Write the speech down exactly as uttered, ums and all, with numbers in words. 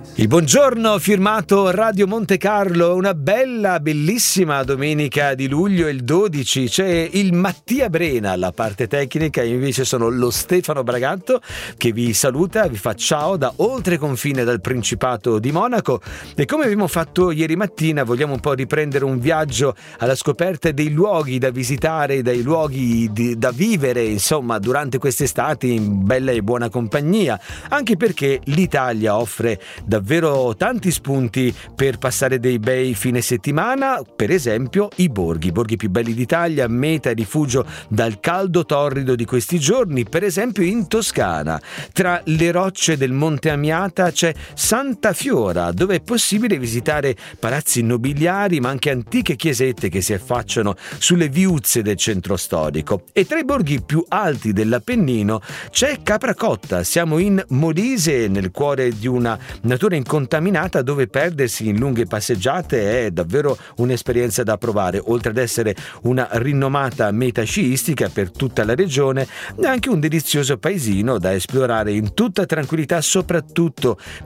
Il buongiorno firmato Radio Monte Carlo, una bella, bellissima domenica di luglio, il dodici, c'è il Mattia Brena alla parte tecnica, io invece sono lo Stefano Bragatto che vi saluta, vi fa ciao da oltre confine dal Principato di Monaco e come abbiamo fatto ieri mattina vogliamo un po' riprendere un viaggio alla scoperta dei luoghi da visitare, dei luoghi di, da vivere, insomma, durante quest'estate in bella e buona compagnia, anche perché l'Italia offre davvero davvero tanti spunti per passare dei bei fine settimana, per esempio i borghi, i borghi più belli d'Italia, meta e rifugio dal caldo torrido di questi giorni, per esempio in Toscana. Tra le rocce del Monte Amiata c'è Santa Fiora, dove è possibile visitare palazzi nobiliari ma anche antiche chiesette che si affacciano sulle viuzze del centro storico. E tra i borghi più alti dell'Appennino c'è Capracotta, siamo in Molise, nel cuore di una natura incontaminata dove perdersi in lunghe passeggiate è davvero un'esperienza da provare. Oltre ad essere una rinomata meta sciistica per tutta la regione, è anche un delizioso paesino da esplorare in tutta tranquillità, soprattutto